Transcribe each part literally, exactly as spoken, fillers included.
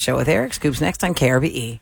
Show with Eric. Scoops next on K R B E.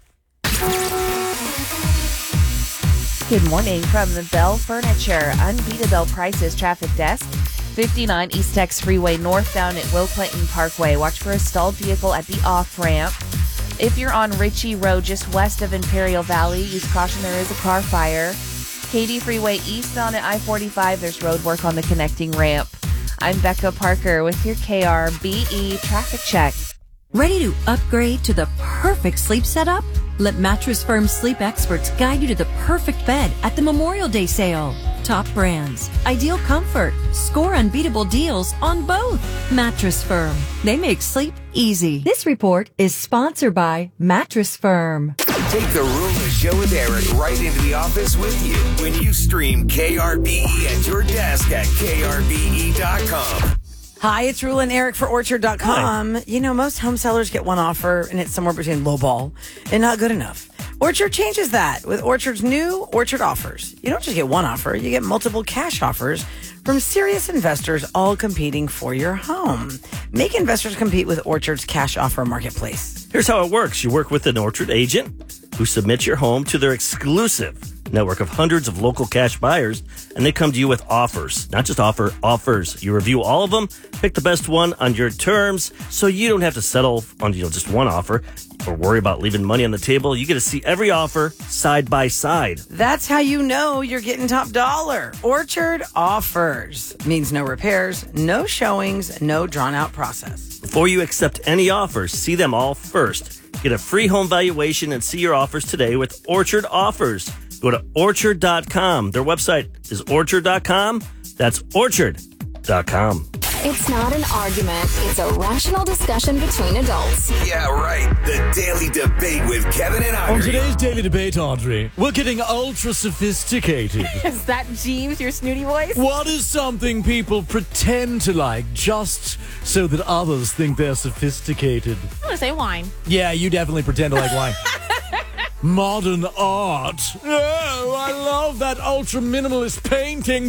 Good morning from the Bell Furniture Unbeatable Prices Traffic Desk. fifty-nine East Tex Freeway northbound at Will Clinton Parkway. Watch for a stalled vehicle at the off-ramp. If you're on Ritchie Road just west of Imperial Valley, use caution, there is a car fire. Katy Freeway eastbound at I forty-five, there's road work on the connecting ramp. I'm Becca Parker with your K R B E Traffic Check. Ready to upgrade to the perfect sleep setup? Let Mattress Firm sleep experts guide you to the perfect bed at the Memorial Day sale. Top brands, ideal comfort, score unbeatable deals on both. Mattress Firm. They make sleep easy. This report is sponsored by Mattress Firm. Take the Rula Show with Eric right into the office with you when you stream K R B E at your desk at K R B E dot com. Hi, it's Rula and Eric for Orchard dot com. You know, most home sellers get one offer, and it's somewhere between lowball and not good enough. Orchard changes that with Orchard's new Orchard offers. You don't just get one offer, you get multiple cash offers from serious investors all competing for your home. Make investors compete with Orchard's cash offer marketplace. Here's how it works. You work with an Orchard agent who submits your home to their exclusive network of hundreds of local cash buyers, and they come to you with offers. Not just offer, offers. You review all of them, pick the best one on your terms, so you don't have to settle on you know just one offer or worry about leaving money on the table. You get to see every offer side by side. That's how you know you're getting top dollar. Orchard offers means no repairs, no showings, no drawn-out process. Before you accept any offers, see them all first. Get a free home valuation and see your offers today with Orchard Offers. Go to Orchard dot com. Their website is Orchard dot com. That's Orchard dot com. It's not an argument. It's a rational discussion between adults. Yeah, right. The Daily Debate with Kevin and Audrey. On today's Daily Debate, Audrey, we're getting ultra sophisticated. Is that Jeeves, your snooty voice? What is something people pretend to like just so that others think they're sophisticated? I'm going to say wine. Yeah, you definitely pretend to like wine. Modern art. Oh, I love that ultra minimalist painting.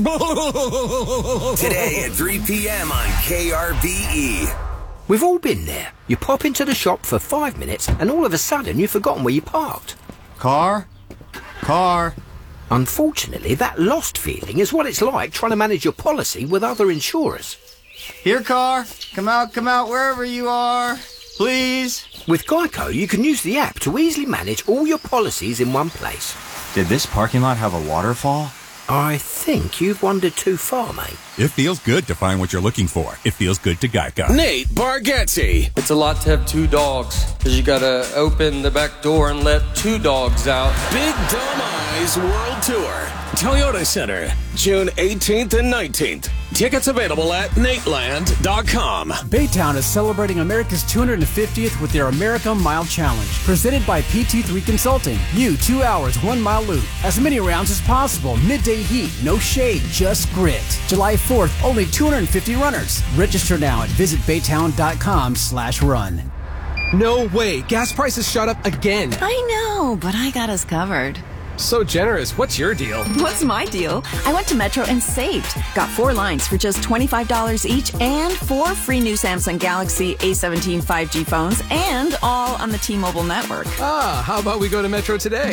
Today at three p.m. on K R B E. We've all been there. You pop into the shop for five minutes and all of a sudden you've forgotten where you parked. Car? Car? Unfortunately, that lost feeling is what it's like trying to manage your policy with other insurers. Here, car. Come out, come out, wherever you are. Please. With Geico, you can use the app to easily manage all your policies in one place. Did this parking lot have a waterfall? I think you've wandered too far, mate. It feels good to find what you're looking for. It feels good to Geico. Nate Bargatze. It's a lot to have two dogs, because you gotta open the back door and let two dogs out. Big Dumb Eyes World Tour. Toyota Center, June eighteenth and nineteenth. Tickets available at nateland dot com. Baytown is celebrating America's two hundred fiftieth with their America Mile Challenge. Presented by P T three Consulting. You, two hours, one mile loop. As many rounds as possible. Midday heat, no shade, just grit. July fourth, only two hundred fifty runners. Register now at visit baytown dot com slash run. No way. Gas prices shot up again. I know, but I got us covered. So generous. What's your deal? What's my deal? I went to Metro and saved. Got four lines for just twenty-five dollars each and four free new Samsung Galaxy A seventeen five G phones and all on the T-Mobile network. Ah, how about we go to Metro today?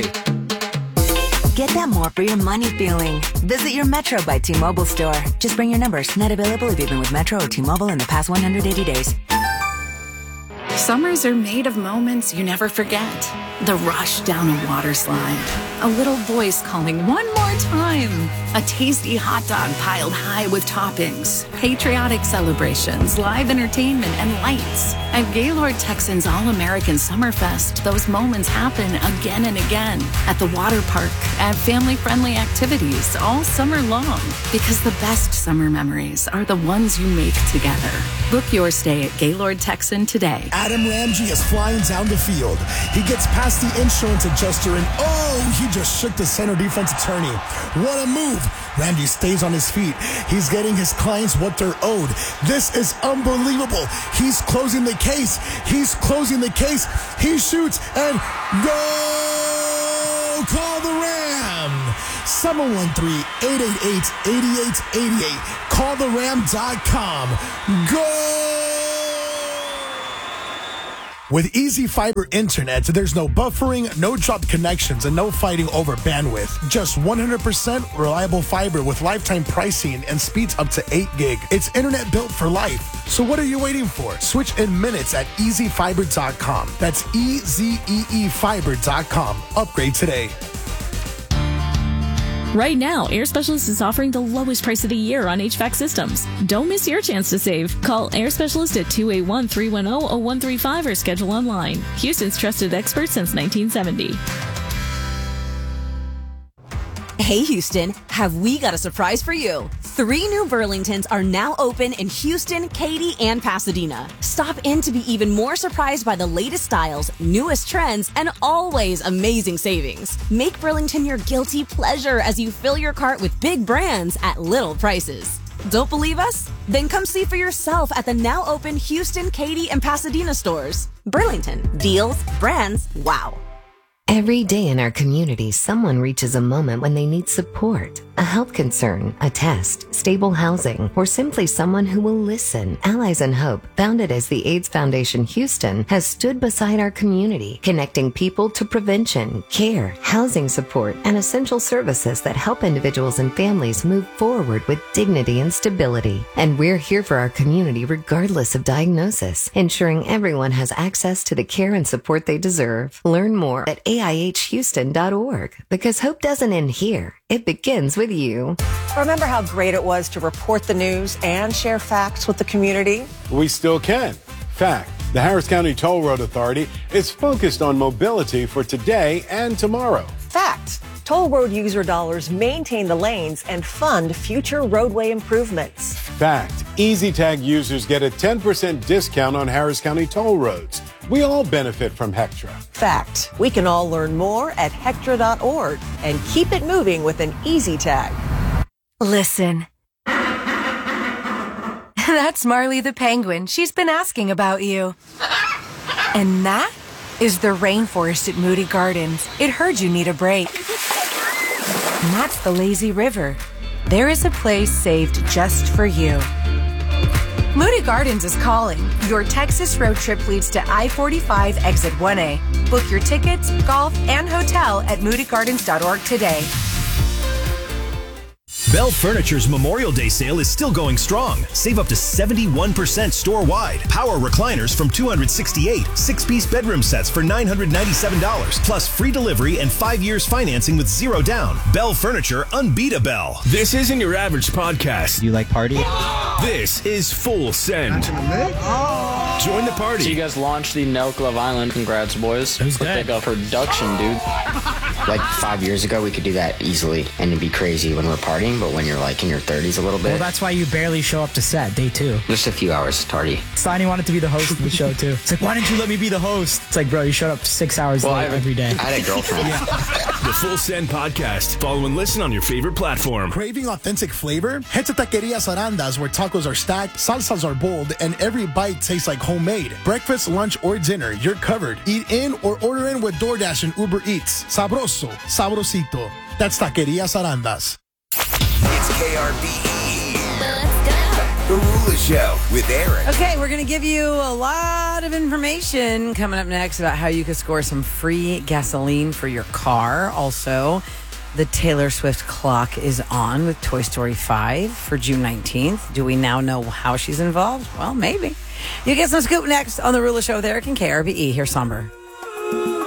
Get that more for your money feeling. Visit your Metro by T-Mobile store. Just bring your numbers. Not available if you've been with Metro or T-Mobile in the past one hundred eighty days. Summers are made of moments you never forget. The rush down a water slide. A little voice calling one more time. A tasty hot dog piled high with toppings. Patriotic celebrations, live entertainment, and lights. At Gaylord Texans All-American Summerfest, those moments happen again and again. At the water park, at family-friendly activities all summer long. Because the best summer memories are the ones you make together. Book your stay at Gaylord Texan today. Adam Ramsey is flying down the field. He gets past the insurance adjuster and oh, he just shook the center defense attorney. What a move. Ramsey stays on his feet. He's getting his clients what they're owed. This is unbelievable. He's closing the case. He's closing the case. He shoots and go! Call the Ram. seven one three, eight eight eight, eight eight eight eight. call the ram dot com. Go! With Easy Fiber Internet, there's no buffering, no dropped connections, and no fighting over bandwidth. Just one hundred percent reliable fiber with lifetime pricing and speeds up to eight gig. It's internet built for life. So what are you waiting for? Switch in minutes at easy fiber dot com. That's E Z E E fiber dot com. Upgrade today. Right now, Air Specialist is offering the lowest price of the year on H V A C systems. Don't miss your chance to save. Call Air Specialist at two eight one, three one zero, zero one three five or schedule online. Houston's trusted expert since nineteen seventy. Hey Houston, have we got a surprise for you? Three new Burlingtons are now open in Houston, Katy, and Pasadena. Stop in to be even more surprised by the latest styles, newest trends, and always amazing savings. Make Burlington your guilty pleasure as you fill your cart with big brands at little prices. Don't believe us? Then come see for yourself at the now open Houston, Katy, and Pasadena stores. Burlington. Deals, brands, wow. Every day in our community, someone reaches a moment when they need support. A health concern, a test, stable housing, or simply someone who will listen. Allies in Hope, founded as the AIDS Foundation Houston, has stood beside our community, connecting people to prevention, care, housing support, and essential services that help individuals and families move forward with dignity and stability. And we're here for our community regardless of diagnosis, ensuring everyone has access to the care and support they deserve. Learn more at A I H Houston dot org, because hope doesn't end here. It begins with you. Remember how great it was to report the news and share facts with the community? We still can. Fact, the Harris County Toll Road Authority is focused on mobility for today and tomorrow. Fact, toll road user dollars maintain the lanes and fund future roadway improvements. Fact, EasyTag users get a ten percent discount on Harris County toll roads. We all benefit from Hectra. Fact, we can all learn more at hectra dot org and keep it moving with an EasyTag. Listen. That's Marley the penguin. She's been asking about you. And that is the rainforest at Moody Gardens. It heard you need a break. And that's the lazy river. There is a place saved just for you. Moody Gardens is calling. Your Texas road trip leads to I forty-five exit one A. Book your tickets, golf, and hotel at moody gardens dot org today. Bell Furniture's Memorial Day sale is still going strong. Save up to seventy-one percent store-wide. Power recliners from two hundred sixty-eight dollars. Six-piece bedroom sets for nine hundred ninety-seven dollars. Plus free delivery and five years financing with zero down. Bell Furniture, unbeatable. This isn't your average podcast. You like party? This is Full Send. Join the party. So you guys launched the Nelk Love Island. Congrats, boys. Who's Look like a production, dude. Like five years ago, we could do that easily, and it'd be crazy when we're partying, but when you're like in your thirties a little bit. Well, that's why you barely show up to set, day two. Just a few hours tardy. Steiny wanted to be the host of the show, too. It's like, why didn't you let me be the host? It's like, bro, you showed up six hours well, late I, every day. I had a girlfriend. Yeah. The Full Send Podcast. Follow and listen on your favorite platform. Craving authentic flavor? Head to Taquerias Arandas, where tacos are stacked, salsas are bold, and every bite tastes like homemade. Breakfast, lunch, or dinner, you're covered. Eat in or order in with DoorDash and Uber Eats. Sabroso, sabrosito. That's Taquerias Arandas. It's K R B E. Let's go. The Rula Show with Eric. Okay, we're going to give you a lot of information coming up next about how you can score some free gasoline for your car. Also, the Taylor Swift clock is on with Toy Story five for June nineteenth. Do we now know how she's involved? Well, maybe. You get some scoop next on The Rula Show with Eric and K R B E. Here's Somber.